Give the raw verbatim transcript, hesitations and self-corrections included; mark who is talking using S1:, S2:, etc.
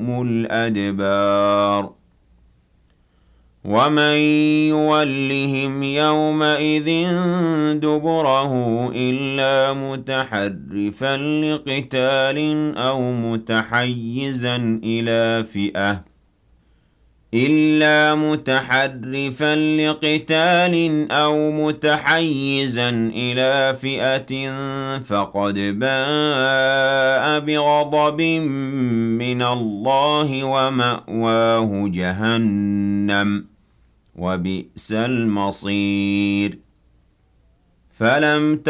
S1: يُوَلِّيهِمُ الْأَدْبَارَ وَمَن يُوَلِّهِمْ يَوْمَئِذٍ دُبُرَهُ إِلَّا مُتَحَرِّفًا لِّقِتَالٍ أَوْ مُتَحَيِّزًا إِلَىٰ فِئَةٍ إِلَّا مُتَحَرِّفًا لِّقِتَالٍ أَوْ مُتَحَيِّزًا إِلَىٰ فِئَةٍ فَقَدْ بَاءَ بِغَضَبٍ مِّنَ اللَّهِ وَمَأْوَاهُ جَهَنَّمُ ۖ وَبِئْسَ الْمَصِيرُ. فَلَمْ